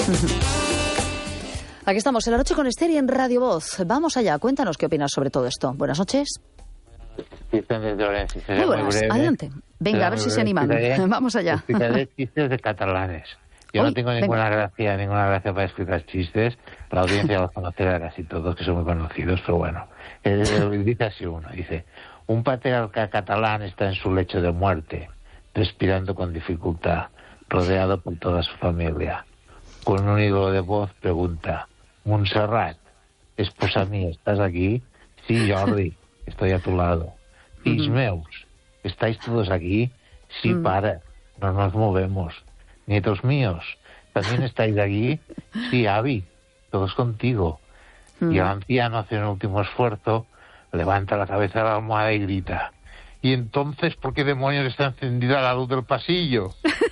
Aquí estamos en La Noche con Esther y en Radio Voz. Vamos allá, cuéntanos qué opinas sobre todo esto. Buenas noches. Muy buenas, adelante. Venga, a ver si se animan. Vamos allá. Explicaré chistes de catalanes. Yo no tengo ninguna gracia para explicar chistes. La audiencia los conocerá casi todos, que son muy conocidos, pero bueno. Dice así uno, dice: un patriarca catalán está en su lecho de muerte, respirando con dificultad, rodeado por toda su familia. Con un hilo de voz pregunta: Montserrat, esposa mía, ¿estás aquí? Sí, Jordi, estoy a tu lado. Fills meus, ¿estáis todos aquí? Sí, para, no nos movemos. Nietos míos, ¿también estáis aquí? Sí, Avi, todos contigo. Y el anciano hace un último esfuerzo, levanta la cabeza de la almohada y grita: ¿y entonces por qué demonios está encendida la luz del pasillo?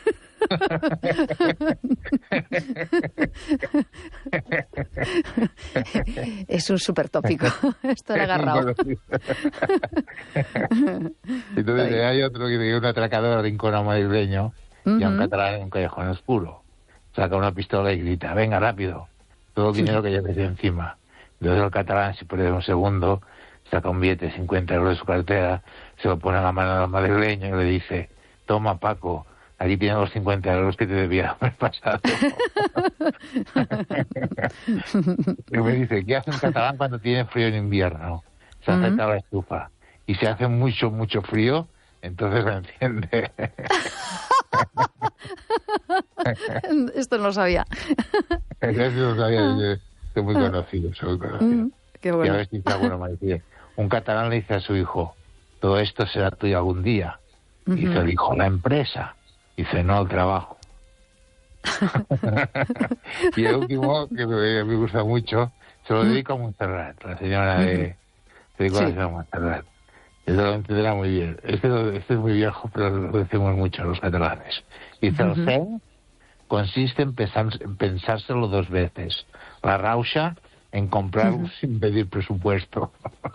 Es un súper tópico. Esto era agarrado. Entonces hay otro que tiene un atracador rincón madrileño y a un catalán en un callejón oscuro. Saca una pistola y grita: venga, rápido, todo el dinero que lleves de encima. Entonces el catalán, si pierde un segundo, saca un billete de 50 euros de su cartera, se lo pone a la mano al madrileño y le dice: toma, Paco, aquí tienes los 50 euros que te debía haber pasado. Y me dice: ¿qué hace un catalán cuando tiene frío en invierno? Se acerca a la estufa. Y si hace mucho, mucho frío, entonces la enciende. Esto no lo sabía. Eso sí lo sabía. Soy muy conocido, Qué bueno. Y a ver si está bueno, me dice: un catalán le dice a su hijo: todo esto será tuyo algún día. Dice el hijo: la empresa. Dice: no, el trabajo. Y el último, que me gusta mucho, se lo dedico a Montserrat, la señora de... Se dedico a la señora Montserrat. Eso lo entenderá muy bien. Este es muy viejo, pero lo decimos mucho los catalanes. Dice: el zen consiste en pensárselo 2 veces. La rauxa en comprarlo sin pedir presupuesto.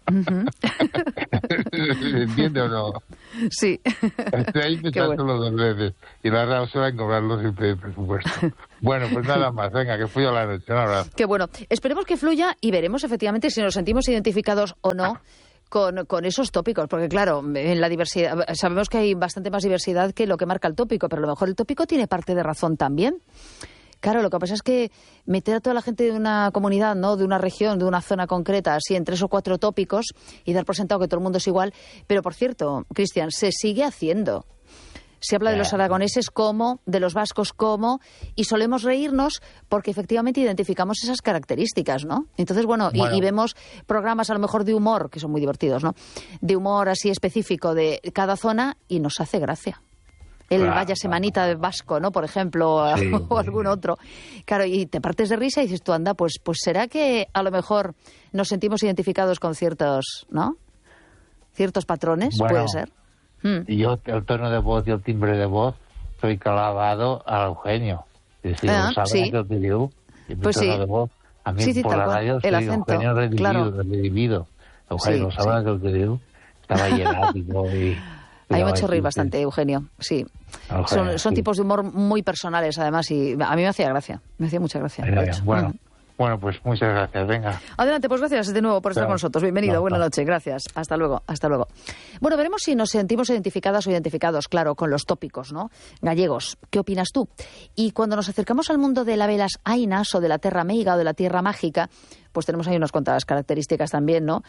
¿Se entiende o no? Sí. Ahí pensárselo 2 veces. Y la rauxa en comprarlo sin pedir presupuesto. Bueno, pues nada más. Venga, que fluya la noche. Un abrazo. Qué bueno. Esperemos que fluya y veremos efectivamente si nos sentimos identificados o no con esos tópicos, porque claro, en la diversidad sabemos que hay bastante más diversidad que lo que marca el tópico, pero a lo mejor el tópico tiene parte de razón también. Claro, lo que pasa es que meter a toda la gente de una comunidad, ¿no?, de una región, de una zona concreta, así en 3 o 4 tópicos y dar por sentado que todo el mundo es igual. Pero, por cierto, Cristian, se sigue haciendo. Se habla de los aragoneses como, de los vascos como, y solemos reírnos porque efectivamente identificamos esas características, ¿no? Entonces, bueno. Y vemos programas a lo mejor de humor, que son muy divertidos, ¿no?, de humor así específico de cada zona y nos hace gracia. Vaya semanita de vasco, ¿no?, por ejemplo, sí, o algún otro. Claro, y te partes de risa y dices tú: anda, pues será que a lo mejor nos sentimos identificados con ciertos, ¿no?, ciertos patrones, puede ser. Y yo, el tono de voz y el timbre de voz, soy clavado al Eugenio. Es decir, ¿sabes lo que digo? Pues sí. De voz, a mí sí, por la radio soy Eugenio redimido. Eugenio, ¿sabes lo que digo? Estaba hierático y... A mí me ha hecho reír bastante, Eugenio, sí. Son tipos de humor muy personales, además, y a mí me hacía gracia. Me hacía mucha gracia. Bueno, pues muchas gracias, venga. Adelante, pues gracias de nuevo por estar con nosotros. Bienvenido, buena noche, gracias. Hasta luego. Bueno, veremos si nos sentimos identificadas o identificados, claro, con los tópicos, ¿no?, gallegos. ¿Qué opinas tú? Y cuando nos acercamos al mundo de la velas ainas o de la terra meiga o de la tierra mágica, pues tenemos ahí unas cuantas características también, ¿no?,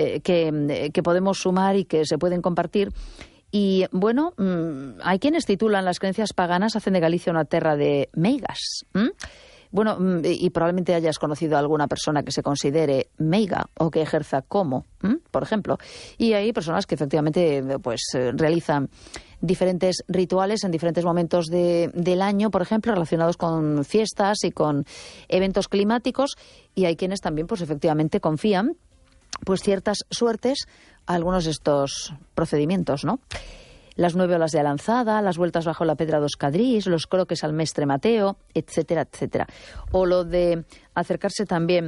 que podemos sumar y que se pueden compartir. Y, bueno, hay quienes titulan: las creencias paganas hacen de Galicia una terra de meigas. Bueno, y probablemente hayas conocido a alguna persona que se considere meiga o que ejerza como, por ejemplo. Y hay personas que efectivamente pues realizan diferentes rituales en diferentes momentos del año, por ejemplo, relacionados con fiestas y con eventos climáticos. Y hay quienes también, pues efectivamente, confían pues ciertas suertes a algunos de estos procedimientos, ¿no? Las 9 olas de Alanzada, las vueltas bajo la pedra dos Cadrís, los croques al Mestre Mateo, etcétera, etcétera. O lo de acercarse también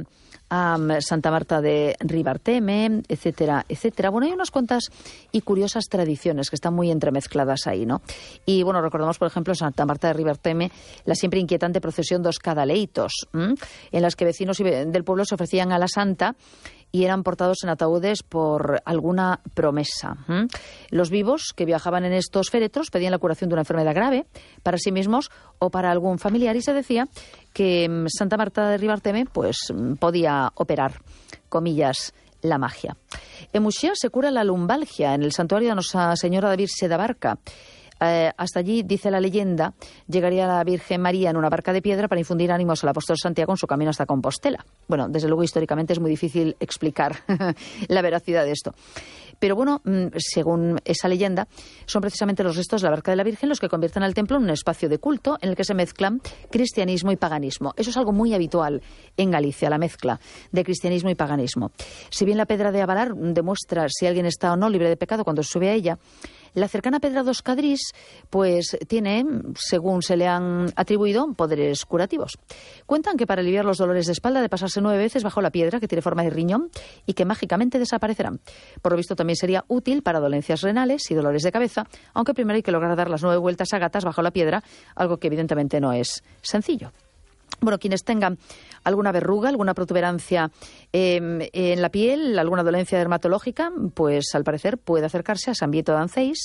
a Santa Marta de Ribarteme, etcétera, etcétera. Bueno, hay unas cuantas y curiosas tradiciones que están muy entremezcladas ahí, ¿no? Y bueno, recordamos, por ejemplo, en Santa Marta de Ribarteme, la siempre inquietante procesión dos cadaleitos, en las que vecinos del pueblo se ofrecían a la santa y eran portados en ataúdes por alguna promesa. Los vivos que viajaban en estos féretros pedían la curación de una enfermedad grave para sí mismos o para algún familiar, y se decía que Santa Marta de Ribarteme pues podía operar, comillas, la magia. En Muxía se cura la lumbalgia en el santuario de Nuestra Señora de Virxe da Barca. Hasta allí, dice la leyenda, llegaría la Virgen María en una barca de piedra para infundir ánimos al apóstol Santiago en su camino hasta Compostela. Bueno, desde luego, históricamente es muy difícil explicar la veracidad de esto. Pero bueno, según esa leyenda, son precisamente los restos de la barca de la Virgen los que convierten al templo en un espacio de culto en el que se mezclan cristianismo y paganismo. Eso es algo muy habitual en Galicia, la mezcla de cristianismo y paganismo. Si bien la Pedra de Abalar demuestra si alguien está o no libre de pecado cuando se sube a ella, la cercana Pedra dos Cadrís pues tiene, según se le han atribuido, poderes curativos. Cuentan que para aliviar los dolores de espalda de pasarse 9 veces bajo la piedra, que tiene forma de riñón y que mágicamente desaparecerán. Por lo visto también sería útil para dolencias renales y dolores de cabeza, aunque primero hay que lograr dar las 9 vueltas a gatas bajo la piedra, algo que evidentemente no es sencillo. Bueno, quienes tengan alguna verruga, alguna protuberancia en la piel, alguna dolencia dermatológica, pues al parecer puede acercarse a San Vieto de Anceis,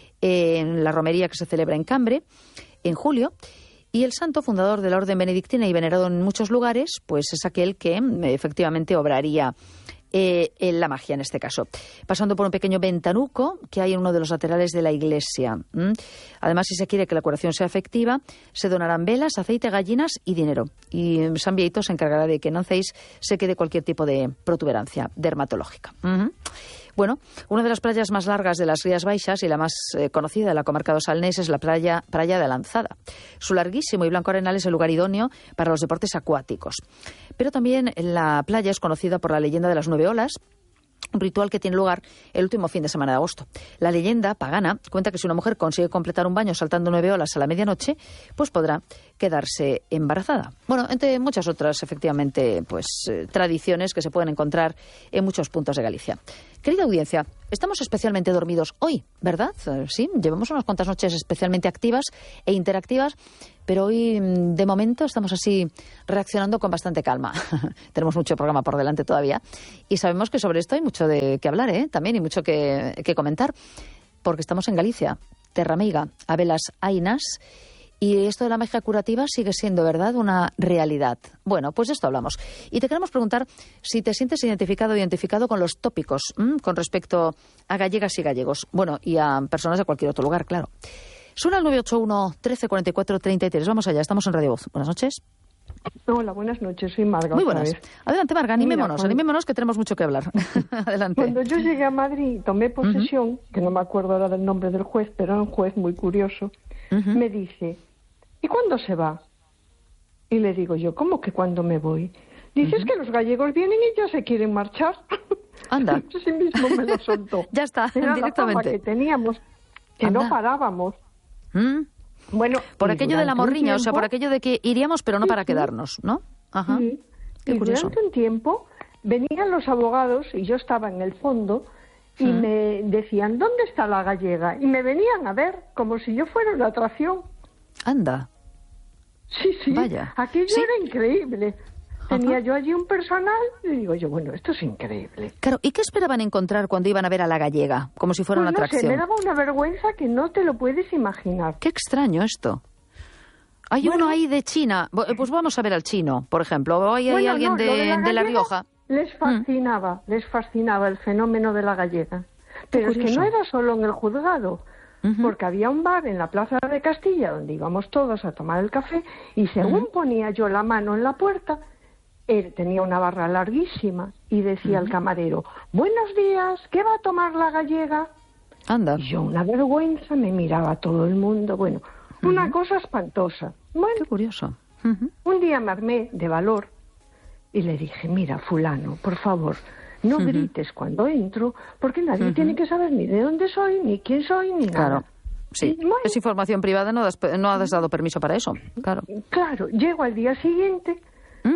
en la romería que se celebra en Cambre, en julio. Y el santo, fundador de la orden benedictina y venerado en muchos lugares, pues es aquel que efectivamente obraría en la magia en este caso, pasando por un pequeño ventanuco que hay en uno de los laterales de la iglesia. Además, si se quiere que la curación sea efectiva, se donarán velas, aceite, gallinas y dinero. Y San Vieito se encargará de que en Anceis se quede cualquier tipo de protuberancia dermatológica. Bueno, una de las playas más largas de las Rías Baixas y la más conocida de la comarca do Salnés es la playa de Lanzada. Su larguísimo y blanco arenal es el lugar idóneo para los deportes acuáticos. Pero también la playa es conocida por la leyenda de las 9 olas, un ritual que tiene lugar el último fin de semana de agosto. La leyenda pagana cuenta que si una mujer consigue completar un baño saltando 9 olas a la medianoche, pues podrá quedarse embarazada. Bueno, entre muchas otras, efectivamente, pues tradiciones que se pueden encontrar en muchos puntos de Galicia. Querida audiencia, estamos especialmente dormidos hoy, ¿verdad? Sí, llevamos unas cuantas noches especialmente activas e interactivas, pero hoy, de momento, estamos así reaccionando con bastante calma. Tenemos mucho programa por delante todavía y sabemos que sobre esto hay mucho de qué hablar, también, y mucho que comentar, porque estamos en Galicia, terra meiga, a velas ainas, y esto de la magia curativa sigue siendo, ¿verdad?, una realidad. Bueno, pues de esto hablamos. Y te queremos preguntar si te sientes identificado con los tópicos con respecto a gallegas y gallegos. Bueno, y a personas de cualquier otro lugar, claro. Suena el 981 13 44 33. Vamos allá, estamos en Radio Voz. Buenas noches. Hola, buenas noches, soy Marga. Muy buenas. Adelante, Marga, animémonos que tenemos mucho que hablar. Adelante. Cuando yo llegué a Madrid, tomé posesión, que no me acuerdo ahora del nombre del juez, pero era un juez muy curioso, me dice, ¿y cuándo se va? Y le digo yo, ¿cómo que cuándo me voy? Dice, es que los gallegos vienen y ya se quieren marchar. Anda. Así mismo me lo soltó. Ya está, era directamente. La fama que teníamos, que Anda. no parábamos. Bueno, por aquello de la morriña, o sea, por aquello de que iríamos, pero no para quedarnos, ¿no? Ajá. Sí. Qué y curioso. durante un tiempo venían los abogados y yo estaba en el fondo y me decían, ¿dónde está la gallega? Y me venían a ver como si yo fuera una atracción. Anda. Sí, Vaya. Aquello ¿Sí? era increíble. Tenía yo allí un personal y digo yo, bueno, esto es increíble. Claro, ¿y qué esperaban encontrar cuando iban a ver a la gallega? Como si fuera Pues una no atracción. sé, me daba una vergüenza que no te lo puedes imaginar. Qué extraño esto. Hay uno ahí de China. Pues vamos a ver al chino, por ejemplo. O hay alguien lo de La gallega Rioja. Les fascinaba el fenómeno de la gallega. Pero es que curioso. no era solo en el juzgado, porque había un bar en la Plaza de Castilla donde íbamos todos a tomar el café y según ponía yo la mano en la puerta, él tenía una barra larguísima y decía al camarero, buenos días, ¿qué va a tomar la gallega? Anda. Y yo, una vergüenza, me miraba todo el mundo, bueno, una cosa espantosa. Bueno, Qué curioso. un día me armé de valor y le dije, mira, fulano, por favor, no grites cuando entro, porque nadie tiene que saber ni de dónde soy, ni quién soy, ni Claro. nada. Sí, Y bueno, es información privada, no has dado permiso para eso. Claro. Claro, llego al día siguiente,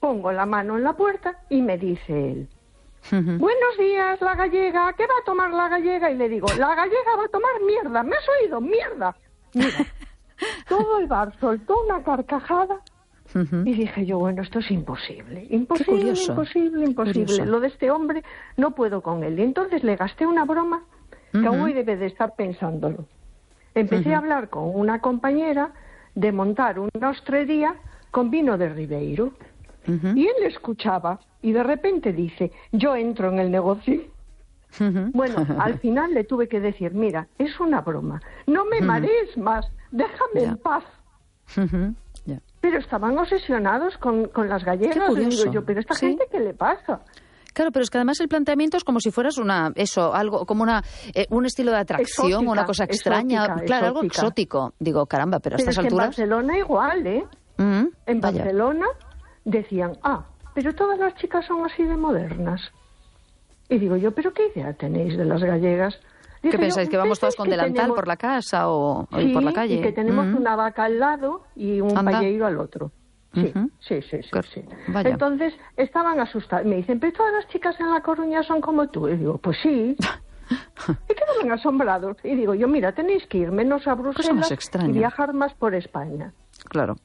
pongo la mano en la puerta y me dice él: buenos días, la gallega, ¿qué va a tomar la gallega? Y le digo: la gallega va a tomar mierda, ¿me has oído? ¡Mierda! Mira, todo el bar soltó una carcajada y dije yo, bueno, esto es imposible, imposible. Curioso. Lo de este hombre no puedo con él. Y entonces le gasté una broma que hoy debe de estar pensándolo. Empecé a hablar con una compañera de montar una hostelería con vino de Ribeiro. Y él escuchaba y de repente dice: yo entro en el negocio. Bueno, al final le tuve que decir: mira, es una broma, no me marees más, déjame en paz. Pero estaban obsesionados con las gallegas. Y digo yo, pero esta gente, ¿qué le pasa? Claro, pero es que además el planteamiento es como si fueras algo como un estilo de atracción, exótica, una cosa extraña, claro, algo exótico. Digo, caramba, pero a estas alturas. En Barcelona igual, ¿eh? En Barcelona decían: pero todas las chicas son así de modernas. Y digo yo, ¿pero qué idea tenéis de las gallegas? ¿Qué pensáis? ¿Que vamos todas con delantal por la casa o por la calle? Y que tenemos una vaca al lado y un palleiro al otro. Sí. Vaya. Entonces estaban asustados. Me dicen: pero todas las chicas en La Coruña son como tú. Y digo, pues sí. Y quedaban asombrados. Y digo yo, mira, tenéis que ir menos a Bruselas y viajar más por España. Claro.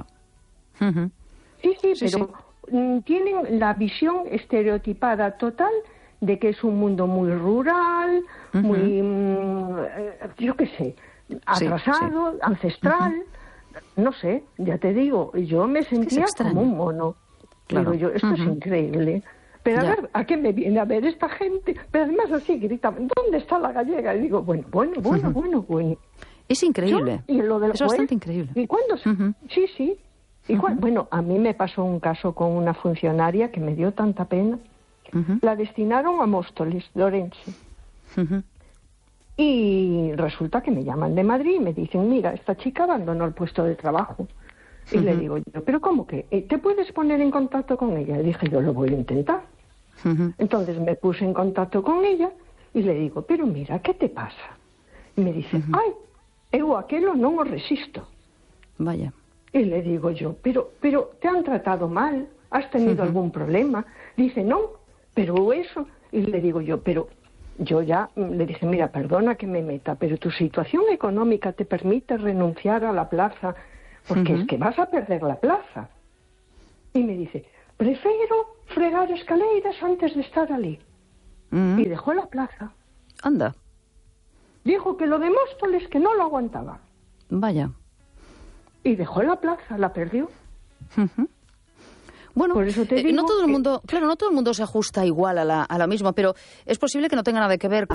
Sí, pero tienen la visión estereotipada total de que es un mundo muy rural, muy, yo qué sé, atrasado, ancestral. No sé, ya te digo, yo me sentía como un mono. Claro. Digo yo, esto es increíble. Pero a ver, ¿a qué me viene a ver esta gente? Pero además así gritaban: ¿dónde está la gallega? Y digo, bueno. Es increíble. Y lo del es bastante increíble. ¿Y cuándo? Sí. Y bueno, a mí me pasó un caso con una funcionaria que me dio tanta pena. La destinaron a Móstoles, Lorense. Y resulta que me llaman de Madrid y me dicen: mira, esta chica abandonó el puesto de trabajo. Y le digo yo: ¿pero cómo que? ¿Te puedes poner en contacto con ella? Y dije yo: lo voy a intentar. Entonces me puse en contacto con ella y le digo: pero mira, ¿qué te pasa? Y me dice: ay, eu aquelo non o resisto. Vaya. Y le digo yo: pero ¿te han tratado mal? ¿Has tenido algún problema? Dice: no, pero eso. Y le digo yo: pero yo ya le dije: mira, perdona que me meta, pero tu situación económica te permite renunciar a la plaza, porque es que vas a perder la plaza. Y me dice: prefiero fregar escaleras antes de estar allí. Y dejó la plaza. Anda. Dijo que lo de Móstoles que no lo aguantaba. Vaya. Y dejó la plaza, la perdió. Bueno, por eso te digo no todo el mundo se ajusta igual a lo mismo, pero es posible que no tenga nada que ver